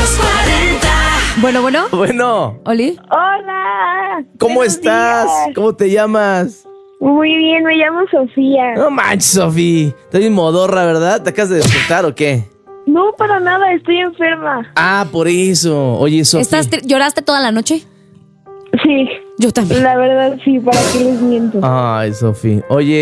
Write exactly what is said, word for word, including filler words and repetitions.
Bueno, bueno. Bueno. ¿Oli? Hola. ¿Cómo Buenos estás? días. ¿Cómo te llamas? Muy bien, me llamo Sofía. No manches, Sofi. Estás bien modorra, ¿verdad? ¿Te acabas de despertar o qué? No, para nada, estoy enferma. Ah, por eso. Oye, Sofi. ¿Estás tri- ¿Lloraste toda la noche? Sí, Yo también. la verdad sí, ¿para qué les miento? Ay, Sofi. Oye.